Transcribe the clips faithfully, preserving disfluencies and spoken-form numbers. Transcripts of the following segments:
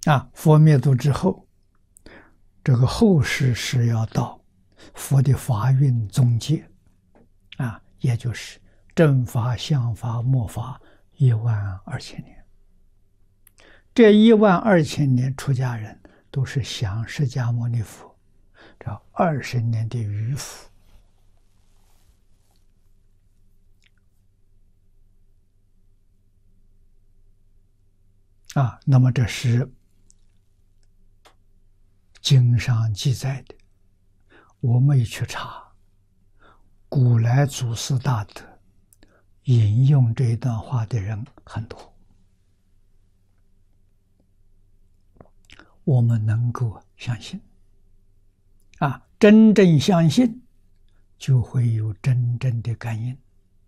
啊，佛灭度之后，这个后世是要到佛的法运中界，啊，也就是正法、相法、末法一万二千年。这一万二千年出家人都是享释迦牟尼佛这二十年的余福。啊，那么这是经上记载的，我没去查，古来祖师大德引用这一段话的人很多，我们能够相信。啊，真正相信，就会有真正的感应。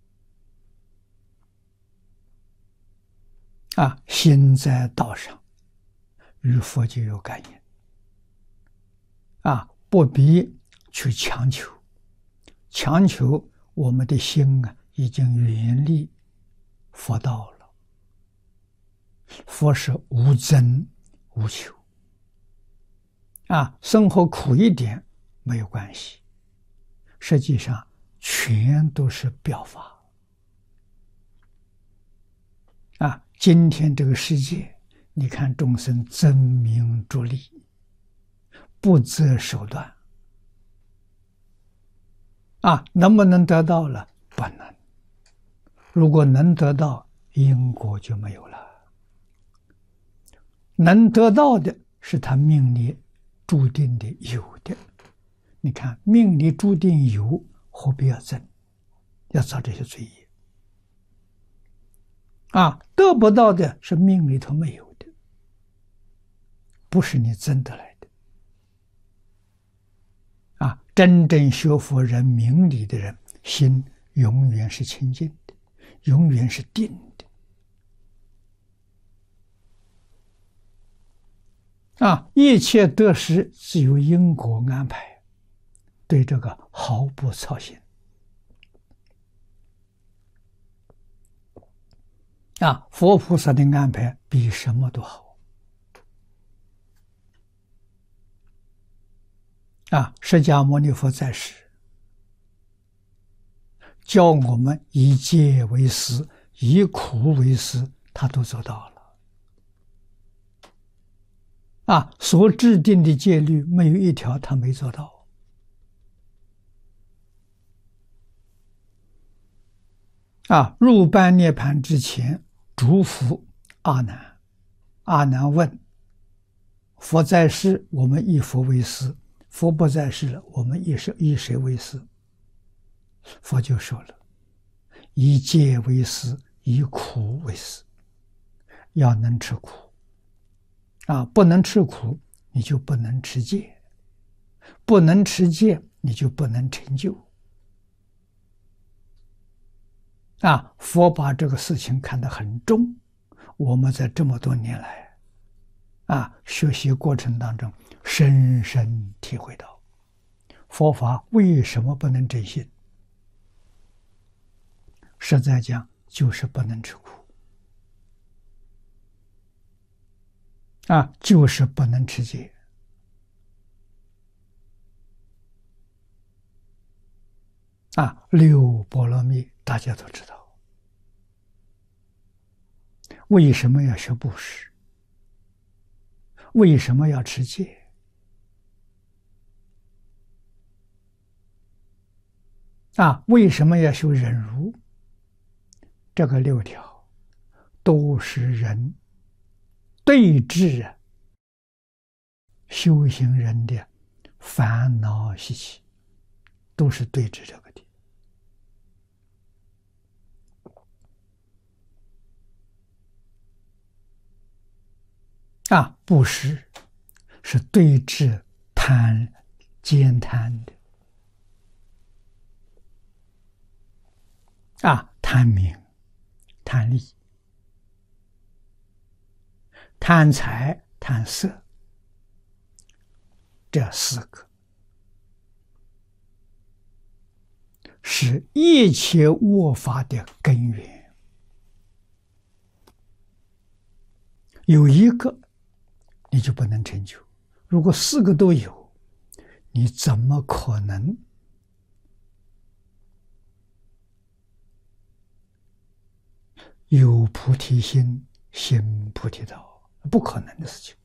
啊，心在道上，与佛就有感应。啊，不必去强求，强求我们的心啊，已经远离佛道了。佛是无增无求。啊，生活苦一点没有关系，实际上全都是表法。啊，今天这个世界，你看众生争名逐利，不择手段。啊，能不能得到了？不能。如果能得到，因果就没有了。能得到的是他命里注定的有的。你看命里注定有，何必要争，要造这些罪业？啊，得不到的是命里头没有的，不是你争得来的。啊，真正学佛人明理的人，心永远是清净的，永远是定的。啊，一切得失是由因果安排，对这个毫不操心。啊，佛菩萨的安排比什么都好。啊，释迦牟尼佛在世，教我们以戒为师，以苦为师，他都做到了。啊，所制定的戒律没有一条他没做到。啊，入般涅槃之前，嘱咐阿难，阿难问：佛在世，我们以佛为师；佛不在世了，我们以谁以谁为师？佛就说了：以戒为师，以苦为师，要能吃苦。啊，不能吃苦，你就不能持戒；不能持戒，你就不能成就。啊，佛把这个事情看得很重，我们在这么多年来，啊，学习过程当中，深深体会到，佛法为什么不能真信？实在讲，就是不能吃苦。啊，就是不能持戒。啊，六波罗蜜大家都知道。为什么要学布施？为什么要持戒？啊，为什么要修忍辱？这个六条都是人对治啊修行人的烦恼习气，都是对治这个的。啊，布施是对治贪奸贪的。啊，贪名、贪利、贪财、贪色，这四个是一切恶法的根源。有一个你就不能成就。如果四个都有，你怎么可能有菩提心、行菩提道？不可能的事情。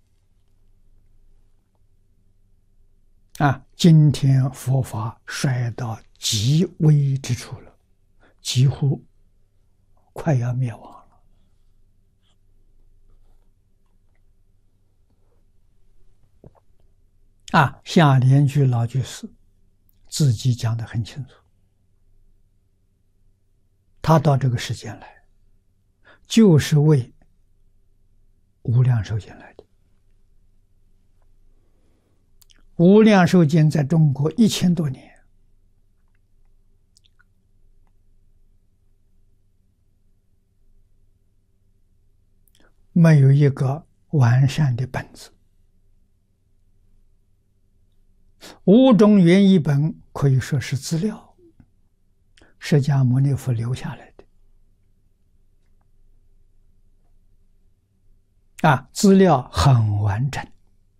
啊，今天佛法衰到极微之处了，几乎快要灭亡了。啊，夏莲居老居士自己讲得很清楚，他到这个世间来，就是为无量寿经来的。无量寿经在中国一千多年，没有一个完善的本子。五种原译本可以说是资料，释迦牟尼佛留下来的。啊，资料很完整，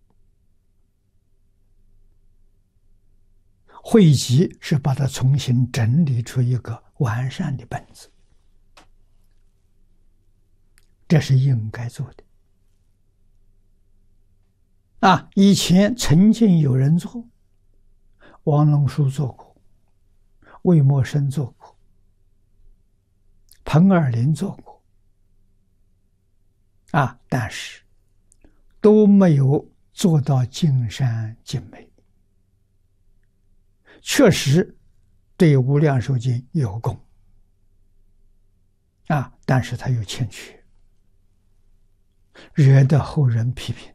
汇集是把它重新整理出一个完善的本子，这是应该做的。啊，以前曾经有人做，王龙书做过，魏默生做过，彭尔林做过，啊，但是都没有做到尽善尽美。确实对无量寿经有功，啊，但是他有欠缺，惹得后人批评。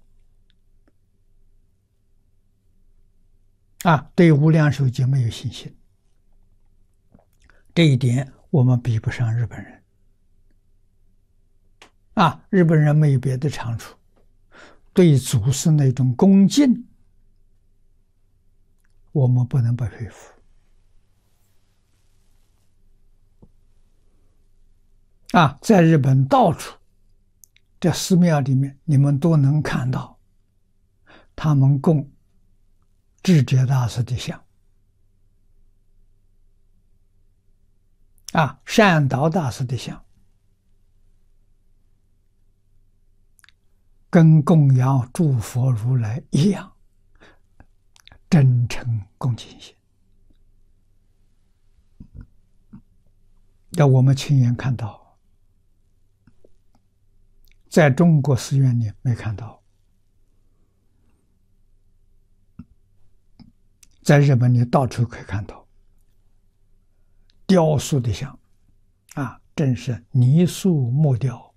啊，对无量寿经没有信心，这一点我们比不上日本人。啊，日本人没有别的长处，对祖师那种恭敬，我们不能不佩服。啊，在日本到处，这寺庙里面，你们都能看到，他们供智者大师的像，啊，善导大师的像，跟供养诸佛如来一样，真诚恭敬心。要我们亲眼看到，在中国寺院里没看到，在日本你到处可以看到雕塑的像，啊，真是泥塑木雕，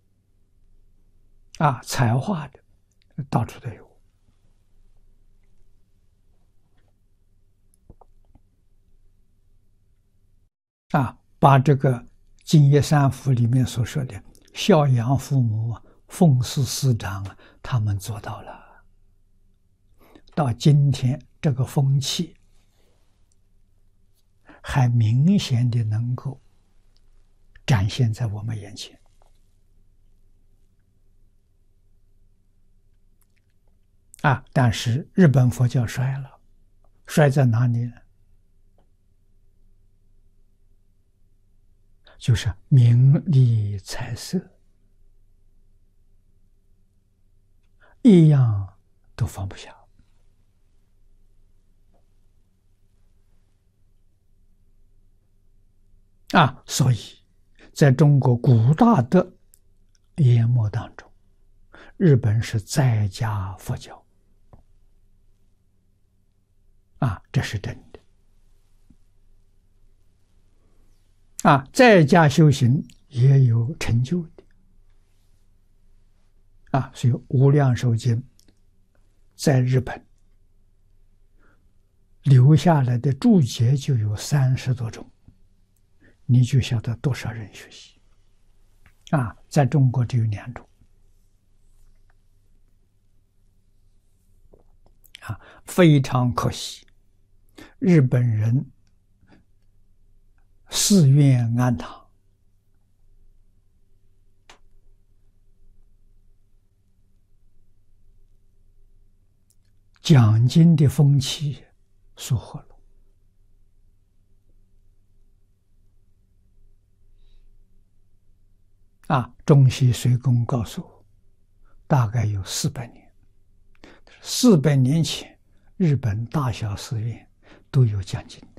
啊，彩画的，到处都有。啊，把这个净业三福里面所说的孝养父母、奉事师长，他们做到了。到今天，这个风气还明显的能够展现在我们眼前。啊，但是日本佛教衰了，衰在哪里呢？就是名利财色，一样都放不下。啊，所以在中国古大德研墨当中，日本是在家佛教，啊，这是真的。啊，在家修行也有成就的。啊，所以《无量寿经》在日本留下来的注解就有三十多种，你就晓得多少人学习。啊，在中国只有两种。啊，非常可惜，日本人寺院庵堂讲经的风气疏忽了。啊，中西随公告诉我，大概有四百年。四百年前，日本大小寺院都有讲经。